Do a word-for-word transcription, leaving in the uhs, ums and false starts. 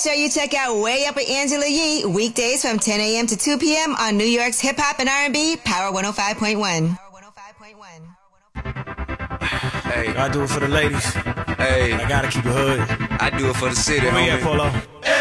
sure you check out Way Up with Angela Yee weekdays from ten a.m. to two p.m. on New York's Hip Hop and R and B Power one oh five point one. Hey, I do it for the ladies. Hey, I gotta keep it hood. I do it for the city, Where homie. you at, Polo?